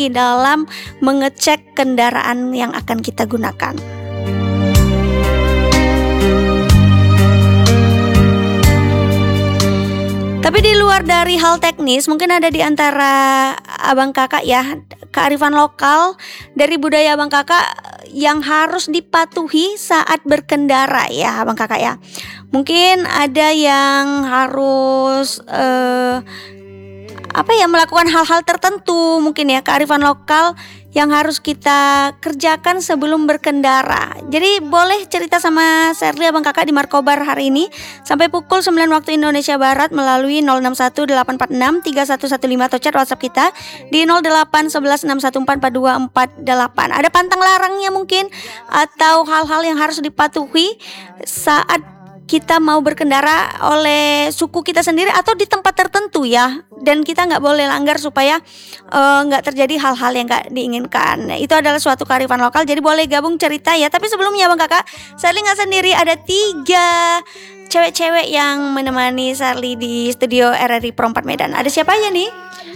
dalam mengecek kendaraan yang akan kita gunakan. Tapi di luar dari hal teknis, mungkin ada di antara abang kakak ya, kearifan lokal dari budaya abang kakak yang harus dipatuhi saat berkendara ya abang kakak ya. Mungkin ada yang harus melakukan hal-hal tertentu, mungkin ya kearifan lokal yang harus kita kerjakan sebelum berkendara. Jadi boleh cerita sama Sherly abang kakak di Markobar hari ini sampai pukul 9 waktu Indonesia Barat melalui 0618463115 atau chat WhatsApp kita di 081161442448. Ada pantang larangnya mungkin atau hal-hal yang harus dipatuhi saat kita mau berkendara oleh suku kita sendiri atau di tempat tertentu ya, dan kita nggak boleh langgar supaya nggak terjadi hal-hal yang nggak diinginkan. Itu adalah suatu kearifan lokal, jadi boleh gabung cerita ya. Tapi sebelumnya bang kakak, Sherly nggak sendiri, ada 3 cewek-cewek yang menemani Sherly di studio RRI Pro 4 Medan. Ada siapa aja nih?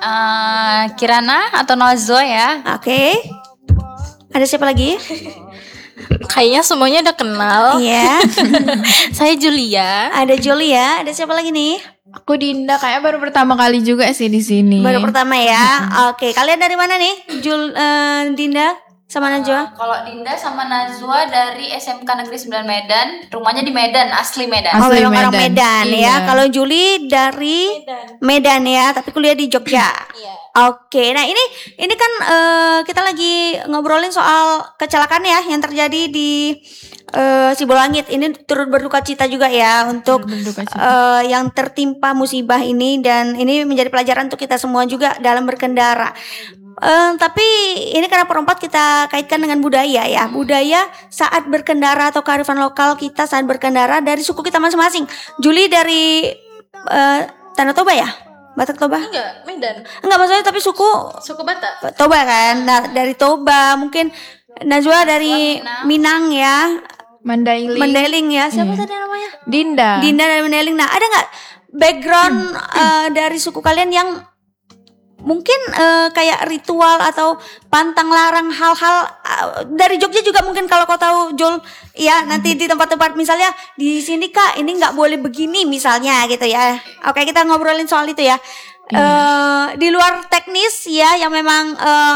Kirana atau Nazwa ya. Oke. Ada siapa lagi? Kayaknya semuanya udah kenal. Iya. Saya Julia. Ada Julia. Ada siapa lagi nih? Aku Dinda, kayaknya baru pertama kali juga sih di sini. Baru pertama ya. Oke, kalian dari mana nih? Dinda sama Najwa? Kalau Dinda sama Nazwa dari SMK Negeri 9 Medan, rumahnya di Medan, asli Medan. Oh, memang orang Medan iya. ya. Kalau Juli dari Medan ya, tapi kuliah di Jogja. Iya. Oke, nah ini kan kita lagi ngobrolin soal kecelakaan ya yang terjadi di Sibolangit. Ini turut berduka cita juga ya untuk yang tertimpa musibah ini, dan ini menjadi pelajaran untuk kita semua juga dalam berkendara. Tapi ini karena perempat kita kaitkan dengan budaya ya. Budaya saat berkendara atau kearifan lokal kita saat berkendara dari suku kita masing-masing. Juli dari Tanah Toba ya? Batak Toba? Enggak, Medan. Enggak, maksudnya tapi suku Batak. Toba kan. Nah, dari Toba, mungkin Najwa dari Minang ya. Mandailing ya. Siapa tadi namanya? Dinda dari Mandailing. Nah, ada enggak background dari suku kalian yang mungkin kayak ritual atau pantang larang hal-hal dari Jogja juga mungkin, kalau kau tahu Jul ya, nanti di tempat-tempat misalnya di sini Kak ini nggak boleh begini misalnya gitu ya. Oke, kita ngobrolin soal itu ya. Di luar teknis ya yang memang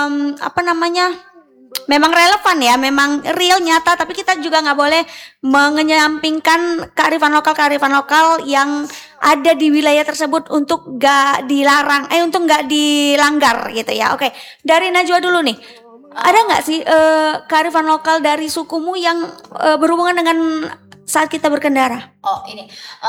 memang relevan ya, memang real nyata, tapi kita juga nggak boleh mengenyampingkan kearifan lokal yang ada di wilayah tersebut untuk nggak dilarang, untuk nggak dilanggar gitu ya. Oke, dari Najwa dulu nih, ada nggak sih kearifan lokal dari sukumu yang berhubungan dengan saat kita berkendara? Oh ini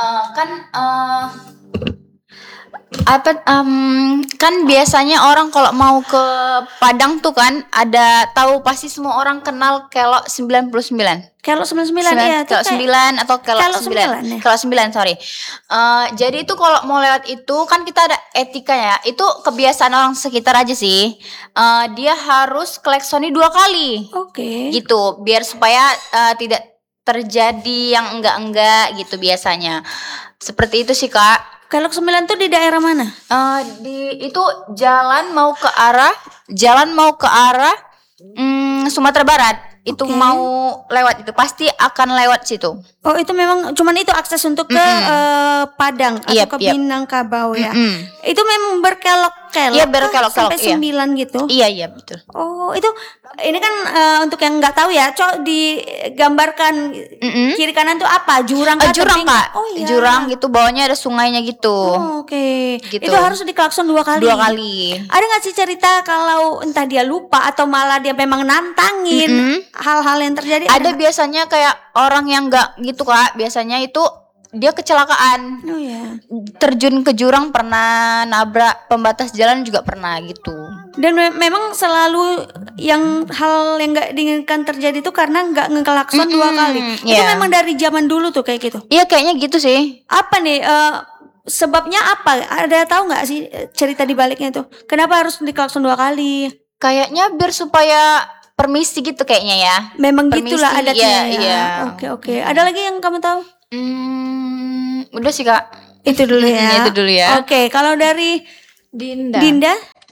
kan biasanya orang kalau mau ke Padang tuh kan ada, tahu pasti semua orang kenal kelok 99. Kelok 99 ya. Kelok 9 atau kelok 9. Ya? Kelok 9, sorry. Jadi itu kalau mau lewat itu kan kita ada etika ya. Itu kebiasaan orang sekitar aja sih. Dia harus kleksoni 2 kali. Oke. Gitu, biar supaya tidak terjadi yang enggak gitu biasanya. Seperti itu sih, Kak. Kelok 9 tuh di daerah mana? Itu jalan mau ke arah Sumatera Barat. Itu mau lewat, itu pasti akan lewat situ. Oh, itu memang cuman itu akses untuk ke Padang atau ke Minangkabau ya. Itu memang berkelok-kelok. Iya, berkelok-kelok sampai 9 gitu. Iya, betul. Oh, itu ini kan untuk yang nggak tahu ya, digambarkan kiri kanan tuh apa? Jurang kah? Jurang, Kak. Oh, iya. Jurang gitu, bawahnya ada sungainya gitu. Oh, oke. Gitu. Itu harus diklakson 2 kali. 2 kali. Ada nggak sih cerita kalau entah dia lupa atau malah dia memang nantangin hal-hal yang terjadi? Ada biasanya kayak orang yang nggak gitu, Kak. Biasanya itu dia kecelakaan. Oh ya. Terjun ke jurang pernah, nabrak pembatas jalan juga pernah gitu. Dan memang selalu hal yang nggak diinginkan terjadi itu karena nggak ngeklakson 2 kali. Itu memang dari zaman dulu tuh kayak gitu. Iya, kayaknya gitu sih. Apa nih sebabnya apa? Ada tahu nggak sih cerita di baliknya tuh? Kenapa harus diklakson 2 kali? Kayaknya biar supaya permisi gitu kayaknya ya. Memang gitulah adatnya. Iya. Oke. Ada lagi yang kamu tahu? Udah sih, Kak. Itu dulu ya. Itu dulu ya. Oke, kalau dari Dinda.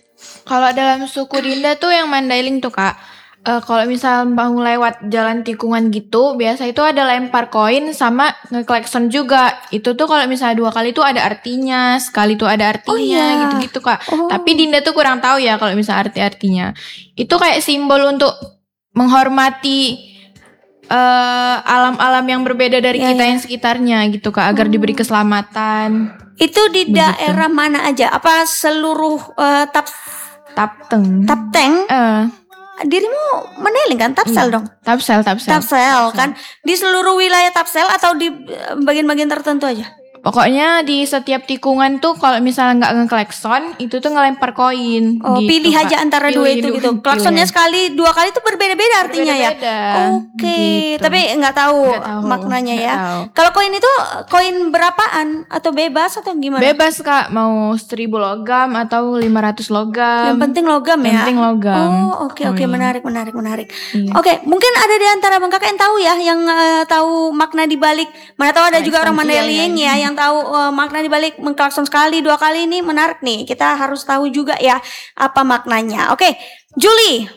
Kalau dalam suku Dinda tuh yang Mandailing tuh Kak, kalau misal mau lewat jalan tikungan gitu, biasa itu ada lempar koin sama ngeklakson juga. Itu tuh kalau misalnya 2 kali tuh ada artinya, sekali tuh ada artinya, iya. gitu-gitu Kak. Tapi Dinda tuh kurang tahu ya kalau misalnya arti-artinya. Itu kayak simbol untuk menghormati alam-alam yang berbeda dari kita yang sekitarnya gitu Kak, agar diberi keselamatan. Itu di daerah mana aja? Apa seluruh Tapteng. Dirimu Mandailing kan? Tapsel dong. Tapsel Kan di seluruh wilayah Tapsel atau di bagian-bagian tertentu aja? Pokoknya di setiap tikungan tuh kalau misalnya nggak ngeklakson, itu tuh ngelempar koin. Oh, gitu, pilih Kak. aja antara dua itu gitu. Klaksonnya sekali, 2 kali itu berbeda-beda artinya ya. Oke, gitu. tapi nggak tahu maknanya ya. Kalau koin itu koin berapaan atau bebas atau gimana? Bebas Kak, mau 1000 logam atau 500 logam. Yang penting logam ya. Yang penting logam. Oh, oke, menarik. Oke, mungkin ada di antara Bang Kakak yang tahu ya, yang tahu makna di balik. Mana tahu ada juga orang Mandailing ya yang tahu makna di balik mengklakson sekali, 2 kali ini menarik nih. Kita harus tahu juga ya apa maknanya. Oke, Juli.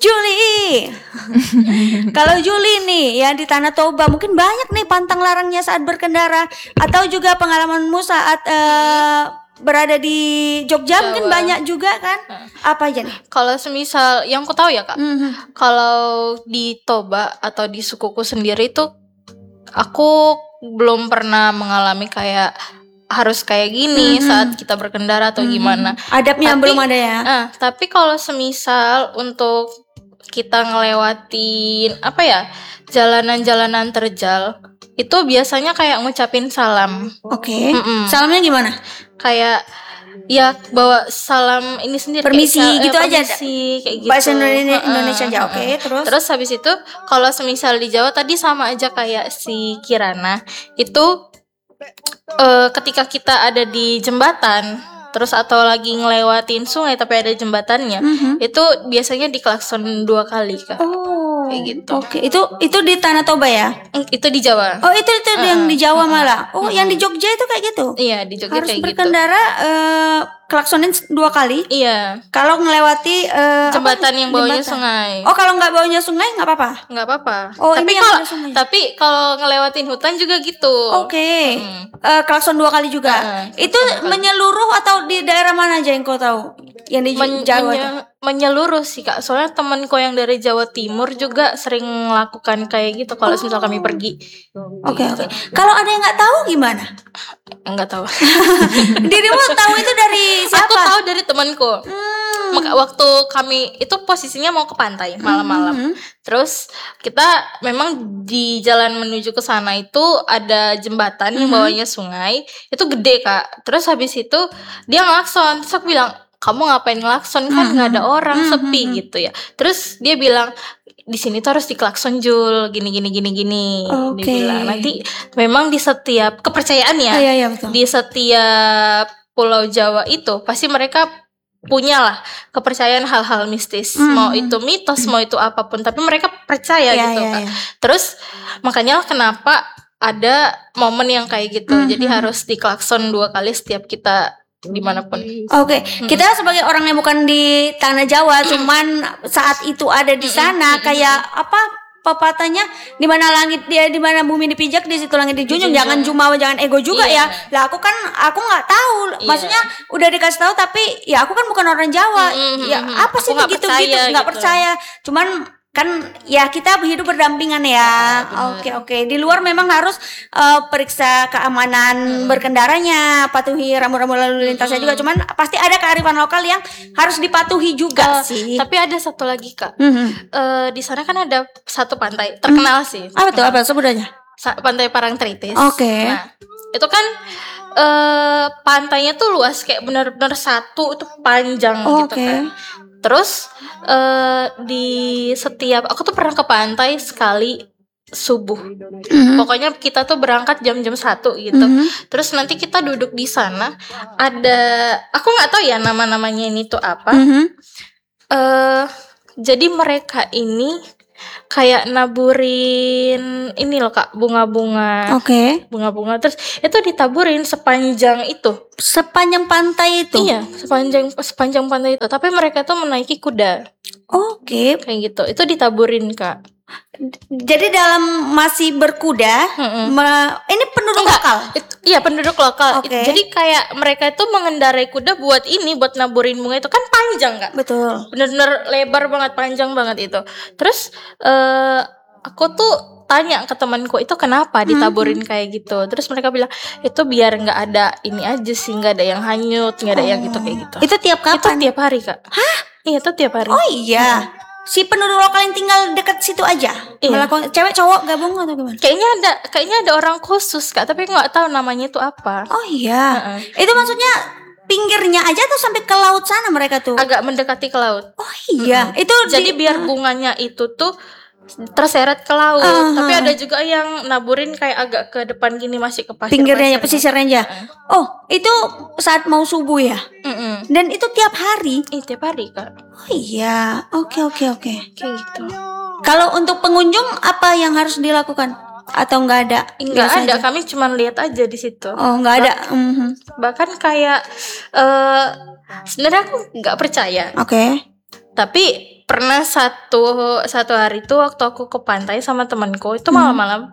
Kalau Juli nih ya di Tanah Toba mungkin banyak nih pantang larangnya saat berkendara atau juga pengalamanmu saat berada di Jogja mungkin banyak juga kan? Apa aja nih? Kalau semisal yang ku tahu ya Kak, kalau di Toba atau di sukuku sendiri itu aku belum pernah mengalami kayak harus kayak gini saat kita berkendara atau gimana. Adabnya belum ada ya. Tapi kalau semisal untuk kita ngelewatin jalanan-jalanan terjal, itu biasanya kayak ngucapin salam. Oke. Salamnya gimana? Kayak ya bawa salam ini sendiri, permisi kayak, gitu aja kayak gitu. Bahasa Indonesia aja. Oke, terus habis itu kalau semisal di Jawa tadi sama aja kayak si Kirana itu ketika kita ada di jembatan terus atau lagi ngelewatin sungai tapi ada jembatannya, itu biasanya diklakson 2 kali Kak. Kayak gitu. Oke, itu di Tanah Toba ya? Itu di Jawa. Oh, itu yang di Jawa malah. Oh, yang di Jogja itu kayak gitu. Iya, di Jogja harus kayak berkendara klaksonin 2 kali. Iya. Kalau melewati jembatan yang bawahnya sungai. Oh, kalau nggak bawahnya sungai nggak apa-apa. Nggak apa-apa. Oh, tapi kalau ngelewatin hutan juga gitu. Oke. Klakson 2 kali juga. Itu menyeluruh atau di daerah mana aja yang kau tahu? Yang di Jawa menyeluruh sih Kak. Soalnya temanku yang dari Jawa Timur juga sering melakukan kayak gitu kalau misal kami pergi. Oke. Kalau ada yang nggak tahu gimana? Enggak tahu. Dirimu tahu itu dari siapa? Aku tahu dari temanku. Waktu kami itu posisinya mau ke pantai malam-malam. Terus kita memang di jalan menuju ke sana itu ada jembatan yang bawahnya sungai. Itu gede Kak. Terus habis itu dia ngelakson. Terus aku bilang, kamu ngapain ngelakson, kan nggak ada orang, sepi gitu ya. Terus dia bilang, di sini tuh harus diklakson Jul, gini. Dia bilang nanti memang di setiap kepercayaan ya, betul. Di setiap Pulau Jawa itu pasti mereka punyalah kepercayaan hal-hal mistis, mau itu mitos, mau itu apapun, tapi mereka percaya gitu kan. Terus makanya kenapa ada momen yang kayak gitu, jadi harus diklakson 2 kali setiap kita dimanapun. Oke, kita sebagai orang yang bukan di Tanah Jawa, cuman saat itu ada di sana, kayak apa pepatahnya, di mana langit dia, di mana bumi dipijak, di situ langit dijunjung. Jangan jumawa, jangan ego juga ya. Lah aku nggak tahu, maksudnya udah dikasih tahu, tapi ya aku kan bukan orang Jawa. Ya apa sih begitu nggak percaya. Cuman kan ya kita hidup berdampingan ya. Oke. Di luar memang harus periksa keamanan berkendaranya, patuhi rambu-rambu lalu lintasnya juga. Cuman pasti ada kearifan lokal yang harus dipatuhi juga sih. Tapi ada satu lagi Kak. Di sana kan ada satu pantai terkenal sih. Apa tuh? Apa sebutannya? Pantai Parangtritis. Oke. Nah, itu kan pantainya tuh luas, kayak benar-benar satu itu panjang gitu kan. Terus di setiap aku tuh pernah ke pantai sekali subuh. Pokoknya kita tuh berangkat jam-jam 1 gitu. Terus nanti kita duduk di sana, ada aku nggak tahu ya nama-namanya ini tuh apa. Jadi mereka ini kayak naburin ini loh Kak, bunga-bunga. Oke. Bunga-bunga terus itu ditaburin sepanjang itu. Sepanjang pantai itu. Iya, sepanjang pantai itu. Tapi mereka tuh menaiki kuda. Oke. Kayak gitu. Itu ditaburin, Kak. Jadi dalam masih berkuda, ini penduduk lokal. Iya, penduduk lokal. Oke. Jadi kayak mereka itu mengendarai kuda buat naburin bunga itu kan panjang, Kak. Betul. Bener-bener lebar banget, panjang banget itu. Terus aku tuh tanya ke temanku itu kenapa ditaburin kayak gitu. Terus mereka bilang itu biar nggak ada ini aja sih, nggak ada yang hanyut, nggak ada yang gitu kayak gitu. Itu tiap kapan? Itu tiap hari, Kak. Hah? Iya, itu tiap hari. Oh iya. Si penduduk lokal yang tinggal dekat situ aja. Iya. Melakukan cewek cowok gabung atau gimana? Kayaknya ada orang khusus, Kak, tapi nggak tahu namanya itu apa. Oh iya. Itu maksudnya pinggirnya aja atau sampai ke laut sana mereka tuh? Agak mendekati ke laut. Oh iya. Itu Jadi biar bunganya itu tuh terseret ke laut. Tapi ada juga yang naburin kayak agak ke depan gini, masih ke pasir. pinggirnya aja, pesisirnya aja. Oh, itu saat mau subuh ya? Dan itu tiap hari? Tiap hari, Kak. Oh iya. Oke. Kayak gitu. Kalau untuk pengunjung apa yang harus dilakukan? Atau nggak ada? Enggak Biasa ada, aja? kami cuma lihat aja di situ. Oh, nggak ada. Bahkan kayak sebenarnya aku nggak percaya. Oke. Tapi pernah satu hari itu waktu aku ke pantai sama temanku itu malam-malam.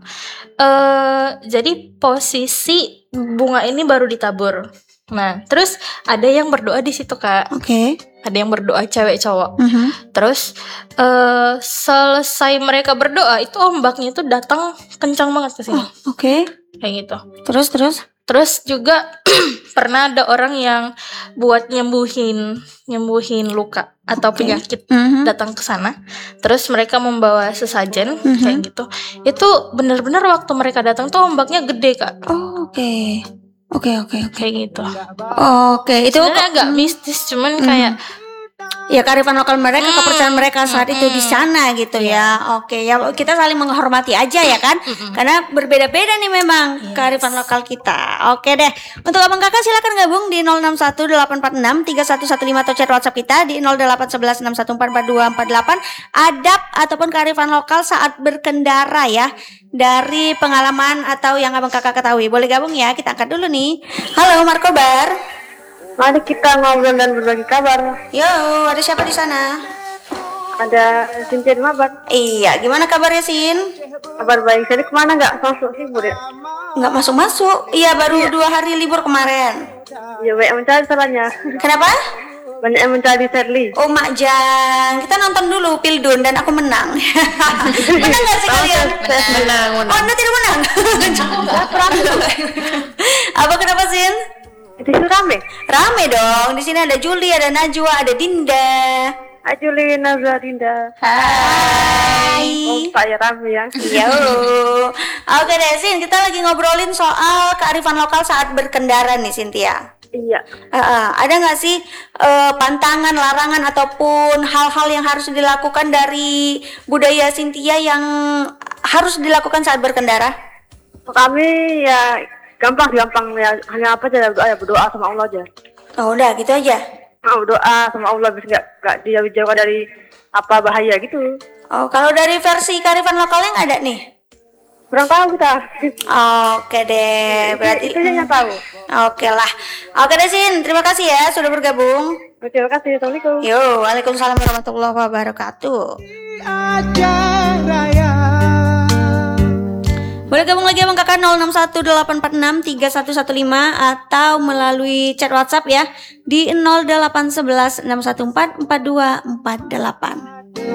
Jadi posisi bunga ini baru ditabur. Nah, terus ada yang berdoa di situ, Kak. Oke. Ada yang berdoa cewek cowok. Terus selesai mereka berdoa itu ombaknya itu datang kencang banget ke sini. Oke. Kayak gitu. Terus juga pernah ada orang yang buat nyembuhin luka atau penyakit datang ke sana. Terus mereka membawa sesajen kayak gitu. Itu benar-benar waktu mereka datang tuh ombaknya gede, Kak. Oh, oke. Kayak gitu. Oke, itu Sebenarnya agak mistis, cuman kayak ya kearifan lokal mereka, kepercayaan mereka saat itu di sana gitu ya. Oke, ya kita saling menghormati aja ya kan. Karena berbeda-beda nih memang kearifan lokal kita. Oke deh. Untuk abang kakak silakan gabung di 0618463115 atau chat WhatsApp kita di 081161444248. Adab ataupun kearifan lokal saat berkendara ya. Dari pengalaman atau yang abang kakak ketahui. Boleh gabung ya, kita angkat dulu nih. Halo Markobar. Mari kita ngobrol dan berbagi kabar. Yo, ada siapa di sana? Ada Cynthia di Mabat. Iya, gimana kabarnya Sin? Kabar baik. Jadi kemana nggak masuk libur ya? Nggak masuk. Iya, baru 2 hari libur kemarin. Ya banyak yang mencari salahnya. Kenapa? Banyak yang mencari Shirley. Oh Mak Jang, kita nonton dulu Pildun dan aku menang. Menang nggak sih kalian? Menang. Oh, Anda tidak menang. Apa kenapa Sin? Itu rame. Rame dong. Di sini ada Juli, ada Najwa, ada Dinda. Ajuli, Nazwa, Dinda. Hai. Saya rame ya. Yo. Oke deh Sin, kita lagi ngobrolin soal kearifan lokal saat berkendara nih Cynthia. Iya. Ada nggak sih pantangan, larangan ataupun hal-hal yang harus dilakukan dari budaya Cynthia yang harus dilakukan saat berkendara? Kami ya gampang ya, hanya apa aja berdoa sama Allah aja. Oh udah gitu aja. Berdoa sama Allah biar nggak dijauh-jauh dari apa bahaya gitu. Oh kalau dari versi kearifan lokalnya nggak ada nih? Kurang tahu kita. Oke deh, berarti itu yang tahu. Oke lah. Oke deh Sin, terima kasih ya sudah bergabung. Terima kasih. Assalamualaikum. Yo, waalaikumsalam warahmatullahi wabarakatuh. Boleh gabung lagi abang kakak 0618463115 atau melalui chat WhatsApp ya di 081161442248.